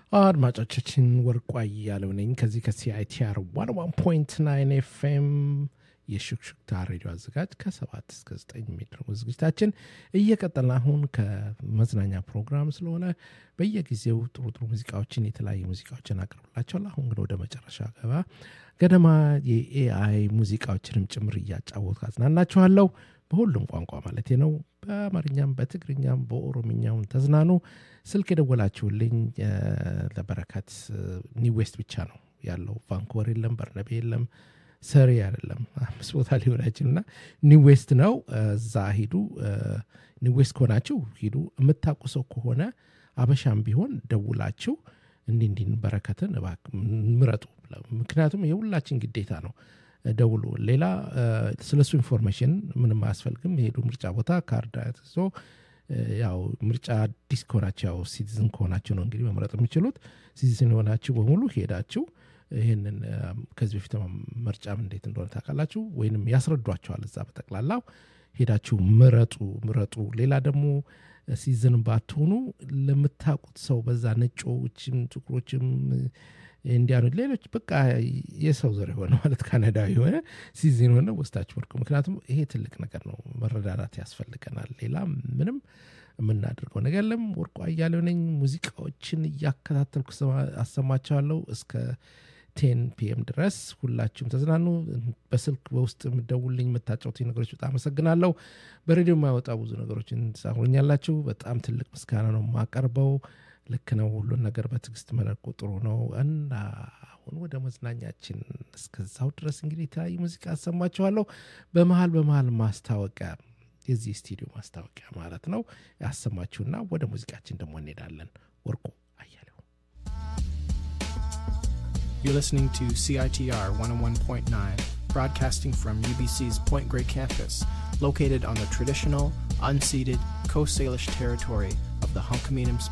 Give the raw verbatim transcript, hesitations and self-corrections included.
አድማጮቻችን ወርቁ አያሌው ነኝ ከዚህ ከሲአይቲአር መቶ አንድ ነጥብ ዘጠኝ ኤፍኤም የሹክሹክታ ሬዲዮ አዘጋጅ ከሰባት እስከ ዘጠኝ የሚደርሰው ዝግጅታችን እየቀጠልን አሁን ከመዝናኛ ፕሮግራም ስለሆነ በየጊዜው ጥሩ ጥሩ ሙዚቃዎችን የተለያዩ ሙዚቃዎችን አቀርብላችኋለሁ። አሁን ግን ወደ መጨረሻ ገባ ገደማ የኤአይ ሙዚቃዎችንም ጭምር እያጫወትኩ አዝናናችኋለሁ። በሁሉም ቋንቋ ማለት ነው። በአማርኛም በትግርኛም በኦሮምኛም ተዝናኑ። ስልክ የደወላችሁልኝ ለበረከት ኒው ዌስት ብቻ ነው ያለው። ቫንኩቨር የለም፣ በርናቤ የለም፣ ሰሪ አይደለም። አምስት ቦታ ሊሆናችሁና ኒው ዌስት ነው። እዛ ሂዱ። ኒው ዌስት ከሆናችሁ ሂዱ። የምታውቁ ሰው ከሆነ አበሻም ቢሆን ደውላችሁ እንዲህ እንዲህ በረከትን እባክህ ምረጡ። ምክንያቱም የሁላችን ግዴታ ነው። ደውሉ። ሌላ ስለሱ ኢንፎርሜሽን ምንም አያስፈልግም። ሄዱ ምርጫ ቦታ ካርድ አትይዞ ያው ምርጫ አዲስ ከሆናችሁ ያው ሲቲዝን ከሆናችሁ ነው እንግዲህ መምረጥ የምትችሉት። ሲቲዝን የሆናችሁ በሙሉ ሄዳችሁ ይሄንን ከዚህ በፊት ምርጫም እንዴት እንደሆነ ታውቃላችሁ ወይንም ያስረዷችኋል። እዛ በተቀላላው ሄዳችሁ ምረጡ ምረጡ። ሌላ ደግሞ ሲቲዝን ባትሆኑ ለምታውቁት ሰው በዛ ነጮችም ጥቁሮችም እንዲያኑ ሌሎች በቃ የሰው ዘር የሆነ ማለት ካናዳዊ የሆነ ሲቲዝን ሆነ ወስታችሁ ወርቁ። ምክንያቱም ይሄ ትልቅ ነገር ነው። መረዳዳት ያስፈልገናል። ሌላ ምንም የምናደርገው ነገር የለም። ወርቁ አያሌው ነኝ። ሙዚቃዎችን እያከታተልኩ አሰማችኋለሁ እስከ ቴን ፒኤም ድረስ። ሁላችሁም ተዝናኑ። በስልክ በውስጥ የምትደውልኝ የምታጫውቱኝ ነገሮች በጣም አመሰግናለሁ። በሬዲዮ የማይወጣ ብዙ ነገሮችን ትሳሁኛላችሁ። በጣም ትልቅ ምስጋና ነው የማቀርበው። ልክ ነው። ሁሉን ነገር በትዕግስት መለኮ ጥሩ ነው እና አሁን ወደ መዝናኛችን እስከዛው ድረስ እንግዲህ የተለያዩ ሙዚቃ አሰማችኋለሁ። በመሃል በመሃል ማስታወቂያ የዚህ ስቱዲዮ ማስታወቂያ ማለት ነው ያሰማችሁና ወደ ሙዚቃችን ደግሞ እንሄዳለን። ወርቁ አያሌው You're listening to C I T R one oh one point nine, broadcasting from U B C's Point Grey campus, located on the traditional, unceded Coast Salish territory of the Hunkaminam